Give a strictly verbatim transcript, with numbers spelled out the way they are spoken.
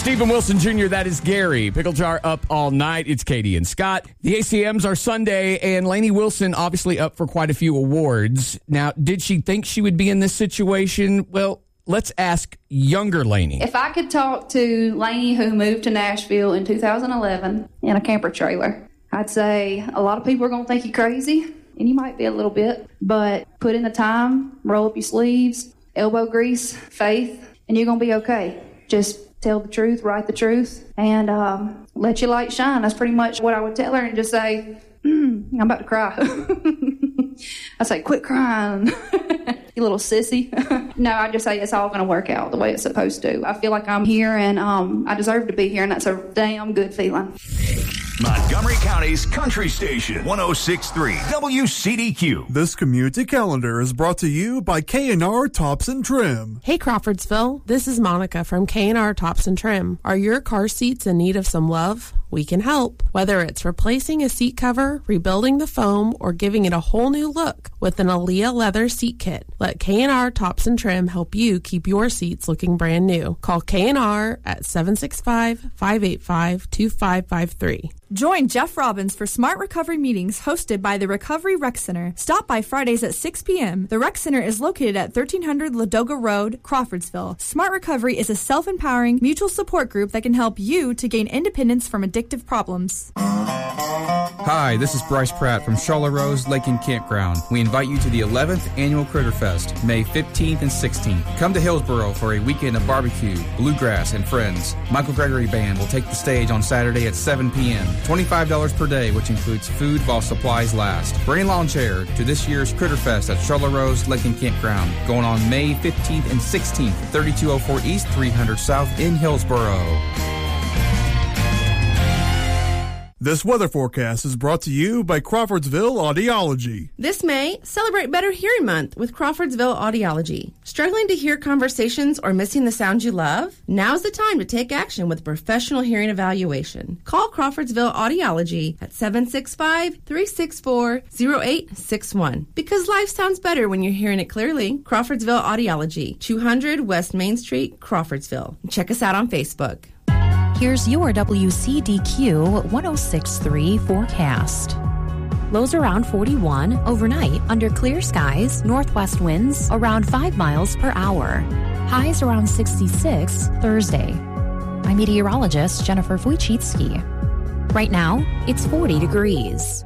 Stephen Wilson Junior, that is Gary. Pickle Jar up all night. It's Katie and Scott. The A C Ms are Sunday, and Lainey Wilson obviously up for quite a few awards. Now, did she think she would be in this situation? Well, let's ask younger Lainey. If I could talk to Lainey, who moved to Nashville in two thousand eleven in a camper trailer, I'd say a lot of people are going to think you're crazy, and you might be a little bit, but put in the time, roll up your sleeves, elbow grease, faith, and you're going to be okay. Just tell the truth, write the truth, and um, let your light shine. That's pretty much what I would tell her, and just say, mm, I'm about to cry. I'd say, quit crying, you little sissy. No, I just say it's all going to work out the way it's supposed to. I feel like I'm here, and um, I deserve to be here, and that's a damn good feeling. Montgomery County's country station, one oh six point three W C D Q. This community calendar is brought to you by K and R Tops and Trim. Hey Crawfordsville, this is Monica from K and R Tops and Trim. Are your car seats in need of some love? We can help. Whether it's replacing a seat cover, rebuilding the foam, or giving it a whole new look with an Aaliyah leather seat kit, let K and R Tops and Trim help you keep your seats looking brand new. Call K and R at seven six five, five eight five, two five five three. Join Jeff Robbins for Smart Recovery meetings hosted by the Recovery Rec Center. Stop by Fridays at six p.m. The Rec Center is located at thirteen hundred Ladoga Road, Crawfordsville. Smart Recovery is a self-empowering, mutual support group that can help you to gain independence from addictive problems. Hi, this is Bryce Pratt from Charlotte Rose Lake and Campground. We invite you to the eleventh Annual Critter Fest, May fifteenth and sixteenth. Come to Hillsboro for a weekend of barbecue, bluegrass, and friends. Michael Gregory Band will take the stage on Saturday at seven p.m. twenty-five dollars per day, which includes food while supplies last. Bring a lawn chair to this year's Critter Fest at Charlotte Rose Lake and Campground, going on May fifteenth and sixteenth, thirty-two oh four East, three hundred South in Hillsboro. This weather forecast is brought to you by Crawfordsville Audiology. This May, celebrate Better Hearing Month with Crawfordsville Audiology. Struggling to hear conversations or missing the sounds you love? Now's the time to take action with professional hearing evaluation. Call Crawfordsville Audiology at seven six five, three six four, zero eight six one. Because life sounds better when you're hearing it clearly. Crawfordsville Audiology, two hundred West Main Street, Crawfordsville. Check us out on Facebook. Here's your W C D Q one oh six point three forecast. Lows around forty-one, overnight under clear skies, northwest winds around five miles per hour. Highs around sixty-six Thursday. I'm meteorologist Jennifer Wojcicki. Right now, it's forty degrees.